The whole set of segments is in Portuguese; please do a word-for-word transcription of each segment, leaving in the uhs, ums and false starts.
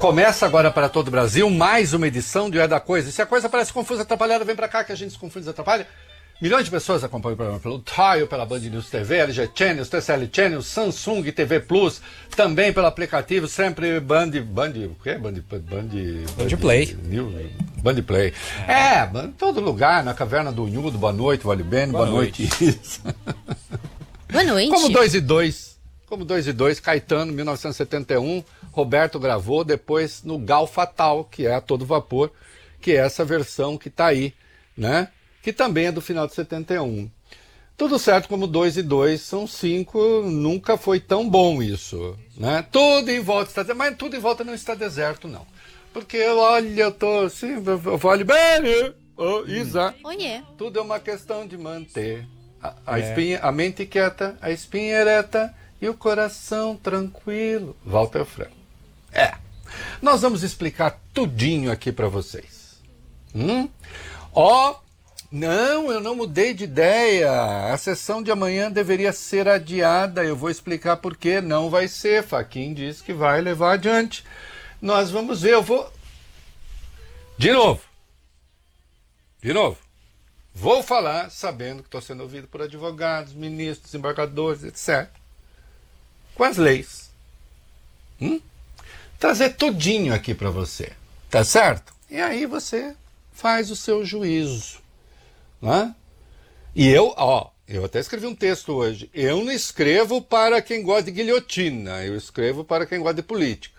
Começa agora para todo o Brasil mais uma edição do É da Coisa. E se a coisa parece confusa, atrapalhada, vem para cá que a gente se confunde e atrapalha. Milhões de pessoas acompanham o programa pelo Tile, pela Band News T V, L G Channels, T C L Channels, Samsung T V Plus, também pelo aplicativo, sempre Band... Band... o quê? Band... Band... Band Play. News, Band Play. É, em todo lugar, na Caverna do Unhudo. Boa noite, Vale Bene, boa, boa noite. noite. Boa noite. Como dois e dois, como dois e dois, Caetano, mil novecentos e setenta e um, Roberto gravou, depois no Gal Fatal, que é a todo vapor, que é essa versão que tá aí, né? Que também é do final de setenta e um. Tudo certo, como dois e dois são cinco, nunca foi tão bom isso, né? Tudo em volta está deserto, mas tudo em volta não está deserto, não. Porque, olha, eu tô assim, vale bem, oh, Isa. Oiê. Tudo é uma questão de manter a, a, é. espinha, a mente quieta, a espinha ereta e o coração tranquilo. Walter Franco. É. Nós vamos explicar tudinho aqui para vocês. Hum? Ó... Não, eu não mudei de ideia. A sessão de amanhã deveria ser adiada. Eu vou explicar por que não vai ser. Fachin diz que vai levar adiante. Nós vamos ver. Eu vou... De novo. De novo. Vou falar sabendo que estou sendo ouvido por advogados, ministros, desembargadores, etcétera. Com as leis. Hum? Trazer tudinho aqui para você. Tá certo? E aí você faz o seu juízo. Né? E eu, ó, eu até escrevi um texto hoje. Eu não escrevo para quem gosta de guilhotina, eu escrevo para quem gosta de política.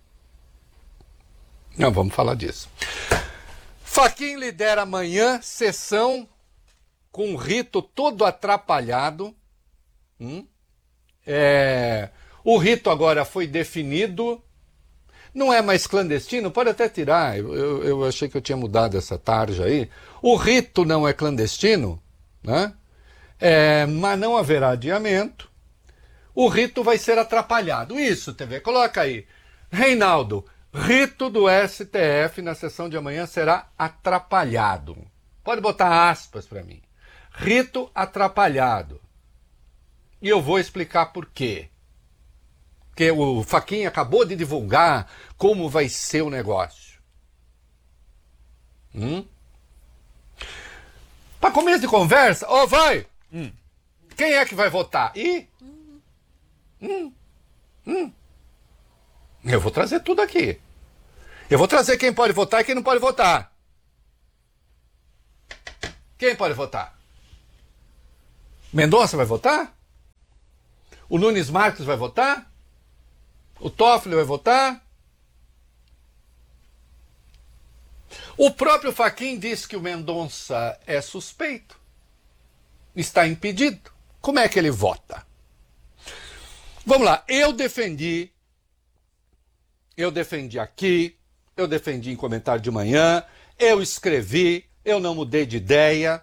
Não, vamos falar disso. Fachin lidera amanhã sessão com um rito todo atrapalhado. Hum? É, o rito agora foi definido. Não é mais clandestino, pode até tirar, eu, eu, eu achei que eu tinha mudado essa tarja aí. O rito não é clandestino, né? É, mas não haverá adiamento. O rito vai ser atrapalhado. Isso, T V, coloca aí. Reinaldo, rito do S T F na sessão de amanhã será atrapalhado. Pode botar aspas para mim. Rito atrapalhado. E eu vou explicar por quê. Porque o Fachin acabou de divulgar como vai ser o negócio. Hum? Para começo de conversa, ó, oh, vai! Hum. Quem é que vai votar? E? Hum. Hum. Eu vou trazer tudo aqui. Eu vou trazer quem pode votar e quem não pode votar. Quem pode votar? Mendonça vai votar? O Nunes Marques vai votar? O Toffoli vai votar? O próprio Fachin disse que o Mendonça é suspeito. Está impedido. Como é que ele vota? Vamos lá. Eu defendi. Eu defendi aqui. Eu defendi em comentário de manhã. Eu escrevi. Eu não mudei de ideia.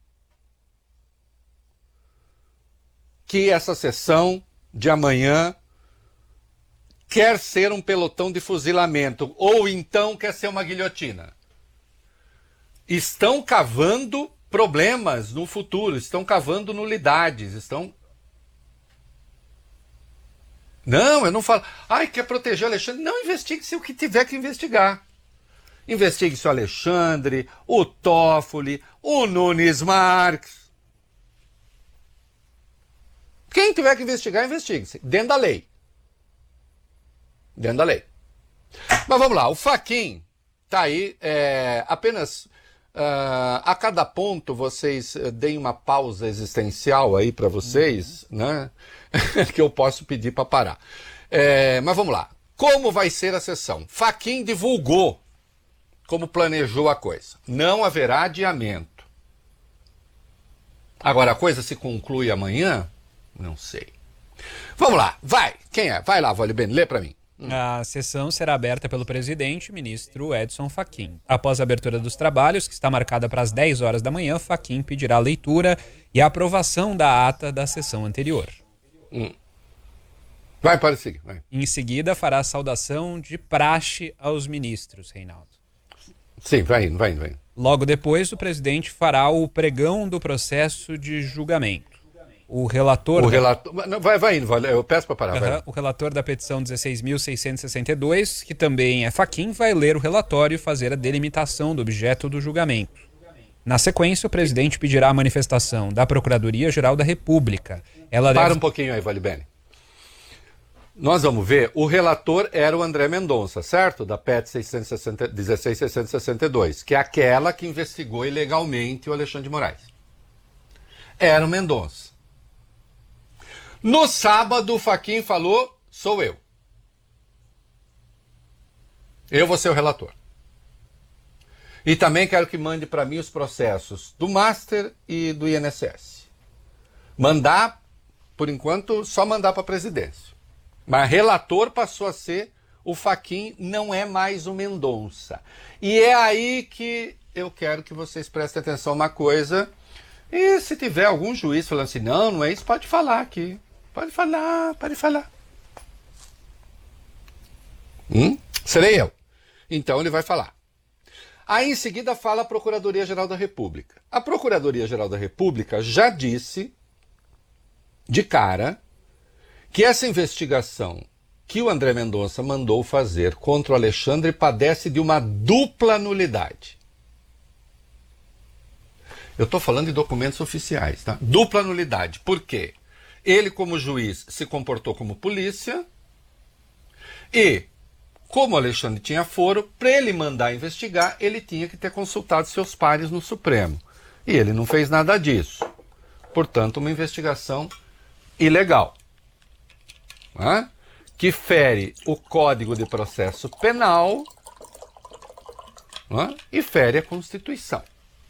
Que essa sessão de amanhã quer ser um pelotão de fuzilamento, ou então quer ser uma guilhotina. Estão cavando problemas no futuro, estão cavando nulidades, estão... Não, eu não falo... Ai, quer proteger o Alexandre? Não, investigue-se o que tiver que investigar. Investigue-se o Alexandre, o Toffoli, o Nunes Marques. Quem tiver que investigar, investigue-se, dentro da lei. Dentro da lei. Mas vamos lá, o Fachin está aí, é, apenas uh, a cada ponto vocês uh, deem uma pausa existencial aí para vocês, uhum. né? Que eu posso pedir para parar. É, mas vamos lá, como vai ser a sessão? Fachin divulgou como planejou a coisa. Não haverá adiamento. Agora a coisa se conclui amanhã? Não sei. Vamos lá, vai, quem é? Vai lá, Vale Bene, lê para mim. A sessão será aberta pelo presidente, ministro Edson Fachin. Após a abertura dos trabalhos, que está marcada para as dez horas da manhã, Fachin pedirá a leitura e a aprovação da ata da sessão anterior. Hum. Vai, para seguir. Vai. Em seguida, fará a saudação de praxe aos ministros, Reinaldo. Sim, vai indo, vai indo, vai indo. Logo depois, o presidente fará o pregão do processo de julgamento. O relator... O da... relator... Não, vai, vai indo, vai, eu peço para parar. Uhum. Vai. O relator da petição dezesseis mil seiscentos e sessenta e dois, que também é Fachin, vai ler o relatório e fazer a delimitação do objeto do julgamento. Na sequência, o presidente pedirá a manifestação da Procuradoria-Geral da República. Ela Para deve... um pouquinho aí, Vale Bene. Nós vamos ver, o relator era o André Mendonça, certo? Da P E T dezesseis mil seiscentos e sessenta e dois, que é aquela que investigou ilegalmente o Alexandre de Moraes. Era o Mendonça. No sábado, o Fachin falou, sou eu. Eu vou ser o relator. E também quero que mande para mim os processos do Master e do I N S S. Mandar, por enquanto, só mandar para a presidência. Mas relator passou a ser o Fachin, não é mais o Mendonça. E é aí que eu quero que vocês prestem atenção a uma coisa. E se tiver algum juiz falando assim, não, não é isso, pode falar aqui. Pode falar, pode falar. Hum? Serei eu. Então ele vai falar. Aí em seguida fala a Procuradoria-Geral da República. A Procuradoria-Geral da República já disse, de cara, que essa investigação que o André Mendonça mandou fazer contra o Alexandre padece de uma dupla nulidade. Eu estou falando de documentos oficiais, tá? Dupla nulidade. Por quê? Ele, como juiz, se comportou como polícia e, como o Alexandre tinha foro, para ele mandar investigar, ele tinha que ter consultado seus pares no Supremo. E ele não fez nada disso. Portanto, uma investigação ilegal, né? Que fere o Código de Processo Penal, né? E fere a Constituição.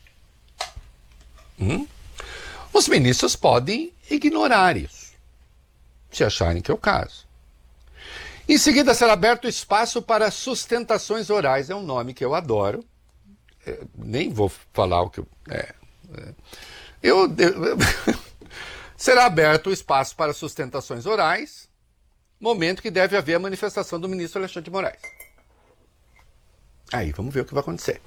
Hum? Os ministros podem ignorar isso, se acharem que é o caso. Em seguida, será aberto espaço para sustentações orais. É um nome que eu adoro. É, nem vou falar o que eu... É, é, eu, eu será aberto o espaço para sustentações orais, momento que deve haver a manifestação do ministro Alexandre de Moraes. Aí, vamos ver o que vai acontecer.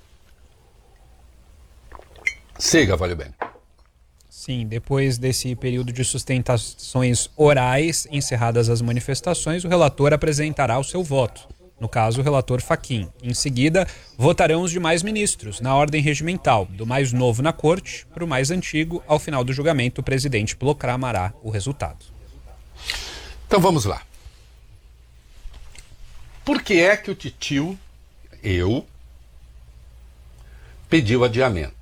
Siga, Vale Bene. Sim, depois desse período de sustentações orais, encerradas as manifestações, o relator apresentará o seu voto. No caso, o relator Fachin. Em seguida, votarão os demais ministros, na ordem regimental, do mais novo na corte para o mais antigo. Ao final do julgamento, o presidente proclamará o resultado. Então vamos lá. Por que é que o titio, eu, pediu adiamento?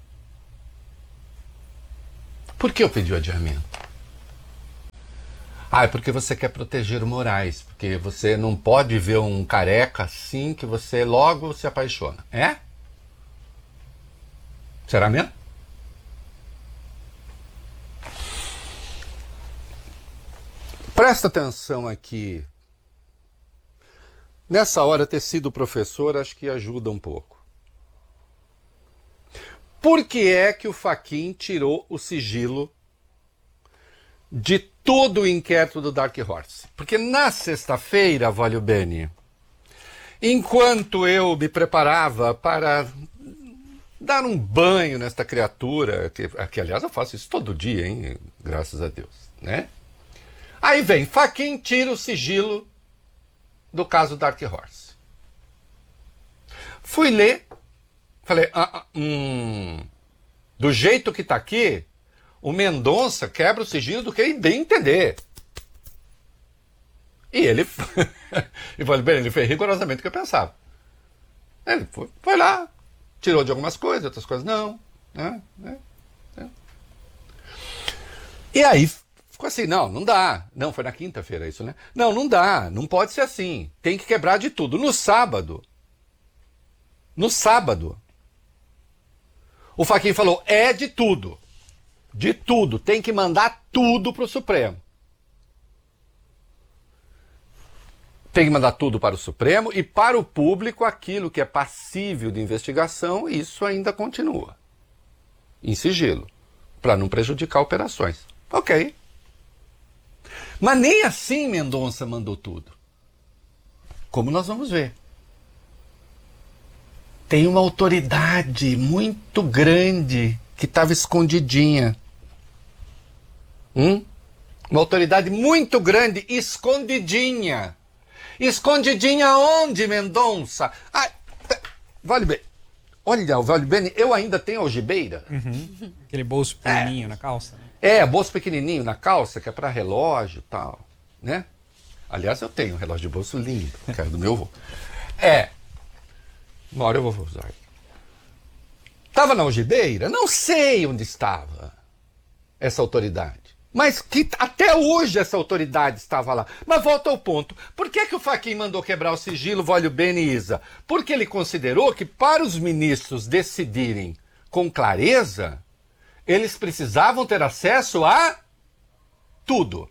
Por que eu pedi o adiamento? Ah, é porque você quer proteger o Moraes, porque você não pode ver um careca assim que você logo se apaixona. É? Será mesmo? Presta atenção aqui. Nessa hora, ter sido professor acho que ajuda um pouco. Por que é que o Fachin tirou o sigilo de todo o inquérito do Dark Horse? Porque na sexta-feira, Vale Bene, enquanto eu me preparava para dar um banho nesta criatura, que, que aliás eu faço isso todo dia, hein? Graças a Deus, né? Aí vem, Fachin tira o sigilo do caso Dark Horse. Fui ler. Falei, ah, ah, hum, do jeito que está aqui, o Mendonça quebra o sigilo do que ele bem entender. E ele, e vale bem, ele fez rigorosamente o que eu pensava. Ele foi, foi lá, tirou de algumas coisas, outras coisas não. Né, né, né. E aí ficou assim, não, não dá. Não, foi na quinta-feira isso, né? Não, não dá, não pode ser assim. Tem que quebrar de tudo. No sábado, no sábado, o Fachin falou, é de tudo. De tudo. Tem que mandar tudo para o Supremo. Tem que mandar tudo para o Supremo e para o público aquilo que é passível de investigação, isso ainda continua. Em sigilo. Para não prejudicar operações. Ok. Mas nem assim Mendonça mandou tudo. Como nós vamos ver. Tem uma autoridade muito grande que estava escondidinha. Hum? Uma autoridade muito grande, escondidinha. Escondidinha onde, Mendonça? Ah, vale bem. Olha, vale bem, eu ainda tenho algibeira. Uhum. Aquele bolso pequenininho é. na calça. É, bolso pequenininho na calça, que é para relógio e tal, né? Aliás, eu tenho um relógio de bolso lindo, que é do meu avô. É. Uma hora eu vou usar. Estava na algibeira? Não sei onde estava essa autoridade. Mas que até hoje essa autoridade estava lá. Mas volta ao ponto. Por que, que o Fachin mandou quebrar o sigilo, Vólio Bene e Isa? Porque ele considerou que para os ministros decidirem com clareza, eles precisavam ter acesso a tudo.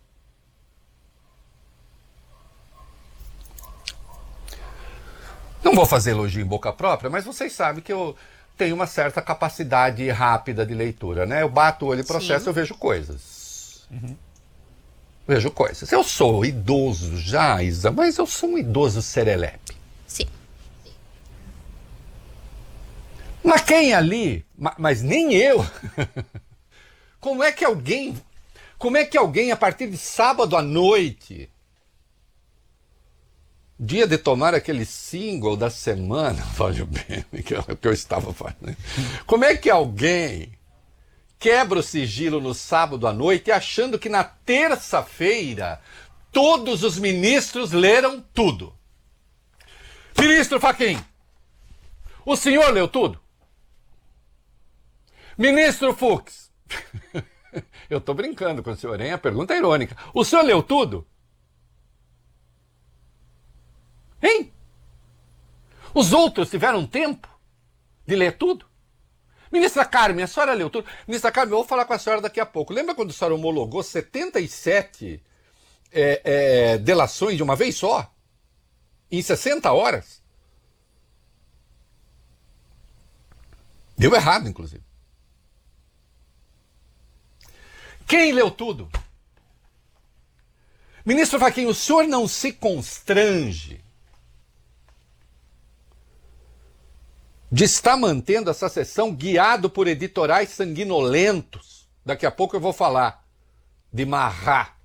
Não vou fazer elogio em boca própria, mas vocês sabem que eu tenho uma certa capacidade rápida de leitura, né? Eu bato o olho e processo, eu vejo coisas. Uhum. Vejo coisas. Eu sou idoso já, Isa, mas eu sou um idoso serelepe. Sim. Mas quem ali, mas nem eu, como é que alguém, como é que alguém a partir de sábado à noite, dia de tomar aquele single da semana, valeu bem, que eu, que eu estava fazendo, como é que alguém quebra o sigilo no sábado à noite achando que na terça-feira todos os ministros leram tudo? Ministro Fachin, o senhor leu tudo? Ministro Fux, eu estou brincando com o senhor, hein? A pergunta é irônica. O senhor leu tudo? Hein? Os outros tiveram tempo de ler tudo? Ministra Carmen, a senhora leu tudo? Ministra Carmen, eu vou falar com a senhora daqui a pouco. Lembra quando a senhora homologou setenta e sete é, é, delações de uma vez só? Em sessenta horas? Deu errado, inclusive. Quem leu tudo? Ministro Fachin, o senhor não se constrange de estar mantendo essa sessão guiado por editorais sanguinolentos? Daqui a pouco eu vou falar de Marrá.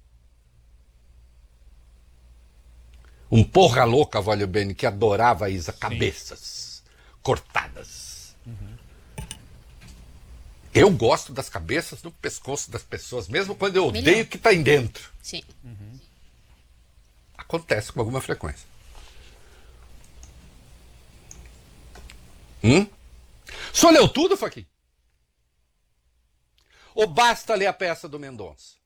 Um porra louca, Vólio Bene, que adorava a Isa, cabeças cortadas. Uhum. Eu gosto das cabeças no pescoço das pessoas, mesmo quando eu odeio Melhor. que está em dentro. Sim. Uhum. Acontece com alguma frequência. Hum? O senhor leu tudo, Fachin? Ou basta ler a peça do Mendonça?